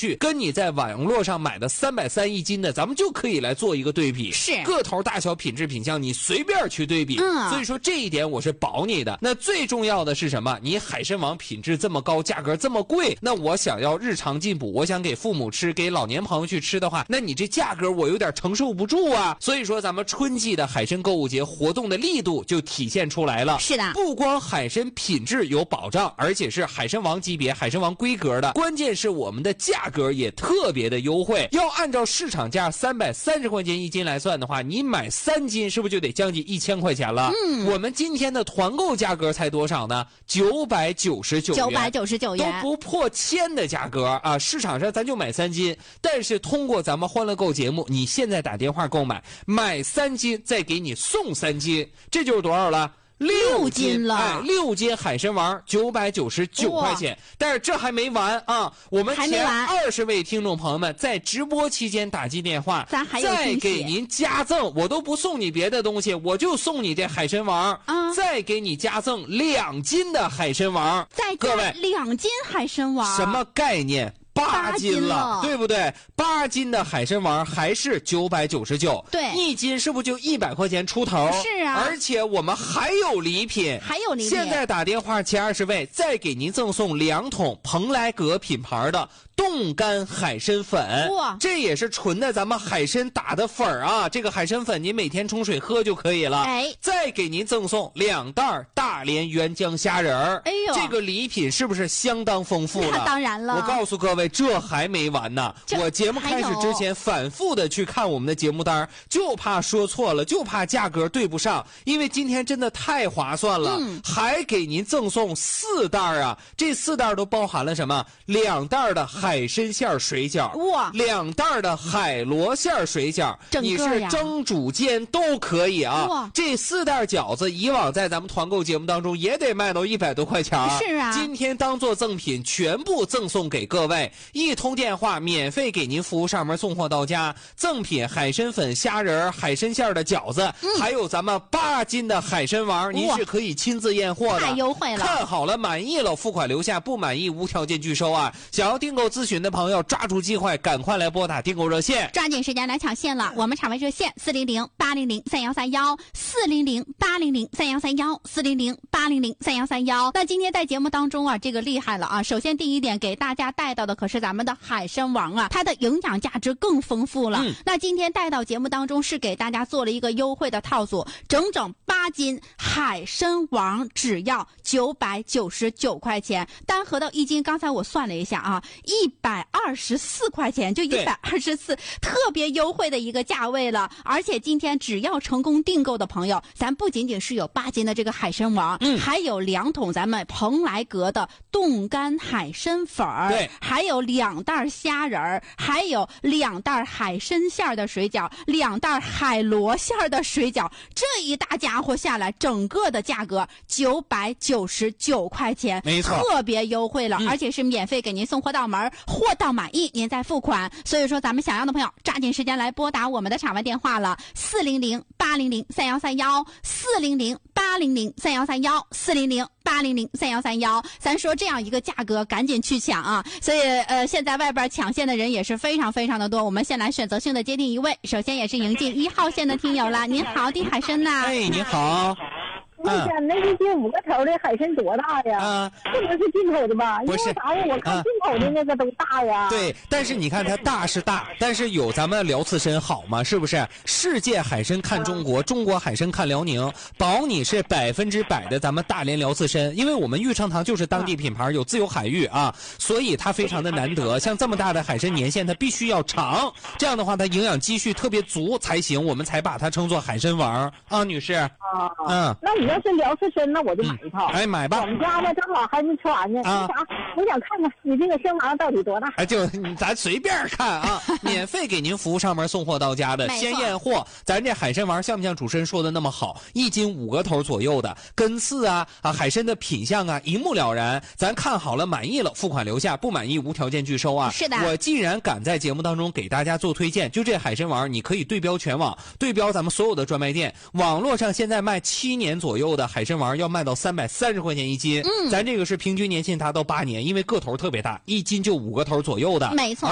去，跟你在网络上买的330一斤的，咱们就可以来做一个对比。 是个头、大小、品质、品相，你随便去对比。所以说这一点我是保你的。那最重要的是什么？你海参王品质这么高，价格这么贵，那我想要日常进补，我想给父母吃，给老年朋友去吃的话，那你这价格我有点承受不住啊。所以说咱们春季的海参购物节活动的力度就体现出来了。 是的， 不光海参品质有保障，而且是海参王级别、海参王规格的，关键是我们的价格也特别的优惠。要按照市场价330块钱一斤来算的话，你买3斤是不是就得将近1000块钱了？我们今天的团购价格才多少呢？999元 ，999元都不破1000的价格啊！市场上咱就买3斤，但是通过咱们欢乐购节目，你现在打电话购买，买3斤再给你送3斤，这就是多少了？6斤了。 哎，6斤海参王999块钱。但是这还没完啊！我们前20位听众朋友们在直播期间打进电话， 咱还有再给您加赠，我都不送你别的东西，我就送你这海参王，再给你加赠2斤的海参王。 再加2斤海参王， 什么概念？8斤了，对不对？8斤的海参王还是999， 对 ，1斤是不是就100块钱出头？ 是啊， 而且我们还有礼品，现在打电话前20位，再给您赠送2桶蓬莱阁品牌的冻干海参粉， 哇， 这也是纯的咱们海参打的粉啊！这个海参粉您每天冲水喝就可以了。 哎， 再给您赠送2袋大连原浆虾仁儿。 哎呦， 这个礼品是不是相当丰富了？ 那当然了。 我告诉各位，这还没完呢。我节目开始之前反复的去看我们的节目单，就怕说错了，就怕价格对不上，因为今天真的太划算了。还给您赠送4袋啊！这4袋都包含了什么？2袋的海参馅水饺， 哇 ，2袋的海螺馅水饺，你是蒸煮煎都可以啊。 哇， 这4袋饺子以往在咱们团购节目当中也得卖到100多块钱。 是啊， 今天当做赠品全部赠送给各位，一通电话免费给您服务上门送货到家，赠品海参粉、虾仁、海参馅的饺子，还有咱们8斤的海参王，您是可以亲自验货的， 太优惠了。 看好了满意了付款留下，不满意无条件拒收啊！想要订购咨询的朋友抓住机会，赶快来拨打订购热线， 抓紧时间来抢线了。我们场外热线400-800-3131，400-800-3131，400-800-3131。那今天在节目当中啊，这个厉害了啊！首先第一点给大家带到的可是咱们的海参王啊，它的营养价值更丰富了。那今天带到节目当中是给大家做了一个优惠的套组，整整8斤海参王只要999块钱，单核到1斤，刚才我算了一下啊，124块钱，就124，特别优惠的一个价位了。而且今天只要成功订购的朋友，咱不仅仅是有8斤的这个海参王，还有2桶咱们蓬莱阁的冻干海参粉儿， 对， 还有2袋虾仁儿，还有2袋海参馅的水饺，2袋海螺馅的水饺，这一大家伙下来，整个的价格999块钱， 没错， 特别优惠了，而且是免费给您送货到门，货到满意您再付款。所以说咱们想要的朋友抓紧时间来拨打我们的场外电话了，400-800-3131，400-800-3131，400-800-3131。咱说这样一个价格赶紧去抢啊！所以现在外边抢线的人也是非常非常的多，我们先来选择性的接听一位，首先也是迎进1号线的听友了。您好，丁海参呐。 哎，你好。 我天，那一斤5个头的海参多大呀？不能是进口的吧？ 不是， 因为啥呀？我看进口的那个都大呀。 对，但是你看它大是大，但是有咱们辽刺参好吗？是不是？世界海参看中国，中国海参看辽宁，保你是100%的咱们大连辽刺参。因为我们玉成堂就是当地品牌，有自由海域啊，所以它非常的难得。像这么大的海参年限，它必须要长，这样的话它营养积蓄特别足才行，我们才把它称作海参王啊，女士。 那你要是辽刺参，那我就买一套。 哎，买吧。 我们家呢正好还没吃完呢。 啊， 我想看看你这个参王到底多大。 哎，就咱随便看啊，免费给您服务上门送货到家的，先验货。咱这海参王像不像主持人说的那么好？1斤5个头左右的，根刺啊海参的品相啊一目了然。咱看好了满意了，付款留下，不满意无条件拒收啊。 是的。 我既然敢在节目当中给大家做推荐，就这海参王，你可以对标全网，对标咱们所有的专卖店。网络上现在卖7年左右的海参王要卖到330块钱1斤，咱这个是平均年限达到8年，因为个头特别大，1斤就5个头左右的， 没错。